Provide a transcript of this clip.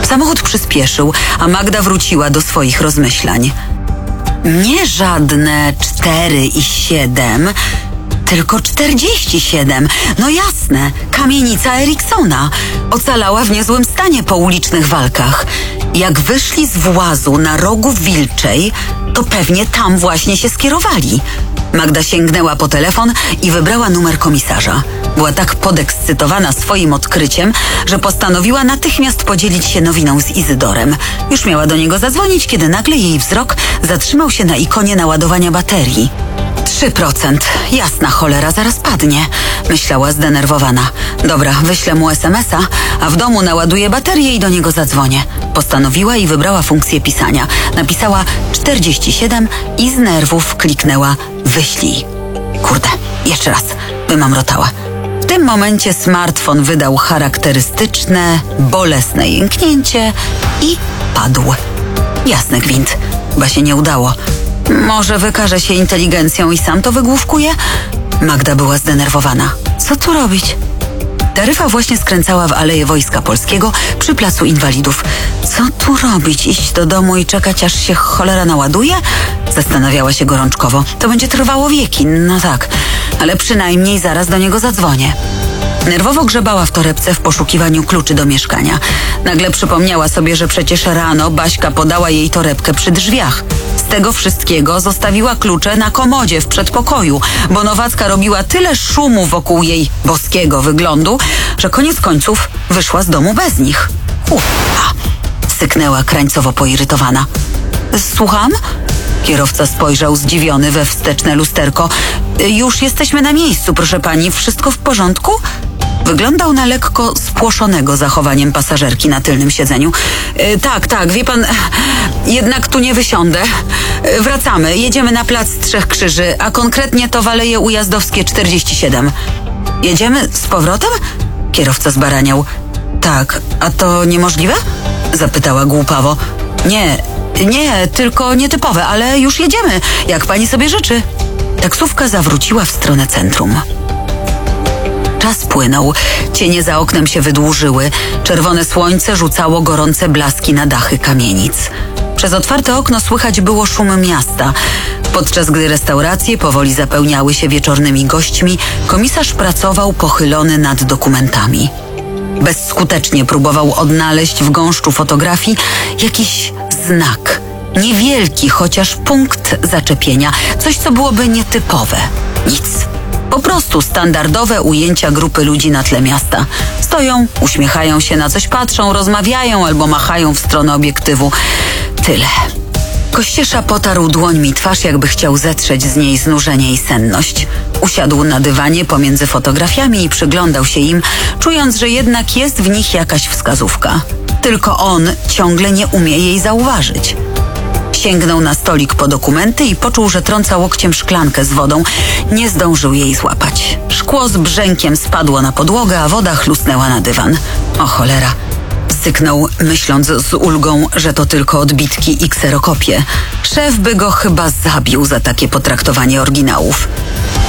Samochód przyspieszył, a Magda wróciła do swoich rozmyślań. Nie żadne 4 i 7, tylko 47. No jasne, kamienica Eriksona. Ocalała w niezłym stanie po ulicznych walkach. Jak wyszli z włazu na rogu Wilczej, to pewnie tam właśnie się skierowali. Magda sięgnęła po telefon i wybrała numer komisarza. Była tak podekscytowana swoim odkryciem, że postanowiła natychmiast podzielić się nowiną z Izydorem. Już miała do niego zadzwonić, kiedy nagle jej wzrok zatrzymał się na ikonie naładowania baterii. 3%. Jasna cholera, zaraz padnie, myślała zdenerwowana. Dobra, wyślę mu SMS-a, a w domu naładuję baterię i do niego zadzwonię. Postanowiła i wybrała funkcję pisania. Napisała 47 i z nerwów kliknęła wyślij. Kurde, jeszcze raz, wymamrotała. W tym momencie smartfon wydał charakterystyczne, bolesne jęknięcie i padł. Jasny gwint, chyba się nie udało. Może wykaże się inteligencją i sam to wygłówkuje? Magda była zdenerwowana. Co tu robić? Taryfa właśnie skręcała w Aleję Wojska Polskiego przy Placu Inwalidów. Co tu robić? Iść do domu i czekać, aż się cholera naładuje? Zastanawiała się gorączkowo. To będzie trwało wieki, no tak, ale przynajmniej zaraz do niego zadzwonię. Nerwowo grzebała w torebce w poszukiwaniu kluczy do mieszkania. Nagle przypomniała sobie, że przecież rano Baśka podała jej torebkę przy drzwiach. Z tego wszystkiego zostawiła klucze na komodzie w przedpokoju, bo Nowacka robiła tyle szumu wokół jej boskiego wyglądu, że koniec końców wyszła z domu bez nich. Syknęła krańcowo poirytowana. Słucham? Kierowca spojrzał zdziwiony we wsteczne lusterko. Już jesteśmy na miejscu, proszę pani. Wszystko w porządku? Wyglądał na lekko spłoszonego zachowaniem pasażerki na tylnym siedzeniu. Tak, wie pan, jednak tu nie wysiądę. Wracamy, jedziemy na Plac Trzech Krzyży, a konkretnie to w Aleje Ujazdowskie 47. Jedziemy z powrotem? Kierowca zbaraniał. Tak, a to niemożliwe? Zapytała głupawo. Nie, tylko nietypowe, ale już jedziemy, jak pani sobie życzy. Taksówka zawróciła w stronę centrum. Czas płynął, cienie za oknem się wydłużyły, czerwone słońce rzucało gorące blaski na dachy kamienic. Przez otwarte okno słychać było szum miasta. Podczas gdy restauracje powoli zapełniały się wieczornymi gośćmi, komisarz pracował pochylony nad dokumentami. Bezskutecznie próbował odnaleźć w gąszczu fotografii jakiś znak. Niewielki, chociaż punkt zaczepienia. Coś, co byłoby nietypowe. Nic. Po prostu standardowe ujęcia grupy ludzi na tle miasta. Stoją, uśmiechają się, na coś patrzą, rozmawiają albo machają w stronę obiektywu. Tyle. Kościesza potarł dłońmi twarz, jakby chciał zetrzeć z niej znużenie i senność. Usiadł na dywanie pomiędzy fotografiami i przyglądał się im, czując, że jednak jest w nich jakaś wskazówka. Tylko on ciągle nie umie jej zauważyć. Sięgnął na stolik po dokumenty i poczuł, że trąca łokciem szklankę z wodą. Nie zdążył jej złapać. Szkło z brzękiem spadło na podłogę, a woda chlusnęła na dywan. O cholera! Syknął, myśląc z ulgą, że to tylko odbitki i kserokopie. Szef by go chyba zabił za takie potraktowanie oryginałów.